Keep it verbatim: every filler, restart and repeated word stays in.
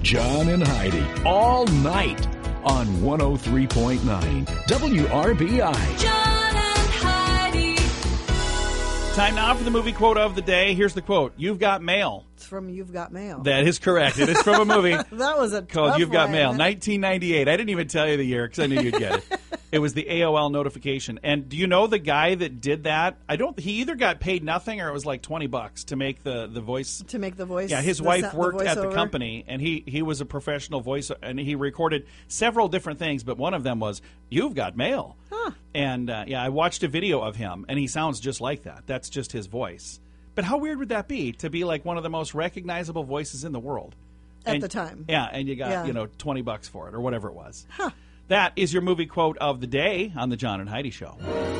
John and Heidi, all night on one oh three point nine W R B I. John and Heidi. Time now for the movie quote of the day. Here's the quote. You've got mail. It's from You've Got Mail. That is correct. It is from a movie That was a called tough You've Got one. Mail, nineteen ninety-eight. I didn't even tell you the year because I knew you'd get it. It was the A O L notification. And do you know the guy that did that? I don't. He either got paid nothing or it was like twenty bucks to make the, the voice. To make the voice. Yeah, his the wife sa- the worked at the voiceover. company, and he, he was a professional voice, and he recorded several different things, but one of them was, You've Got Mail. Huh. And, uh, yeah, I watched a video of him, and he sounds just like that. That's just his voice. But how weird would that be to be like one of the most recognizable voices in the world? At And- the time. Yeah, and you got, Yeah. you know, twenty bucks for it or whatever it was. Huh. That is your movie quote of the day on the John and Heidi Show.